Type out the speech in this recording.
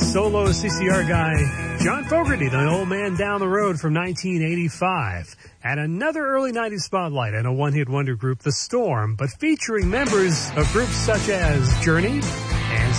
solo CCR guy, John Fogerty, the old man down the road from 1985. And another early 90s spotlight and a one-hit wonder group, The Storm, but featuring members of groups such as Journey,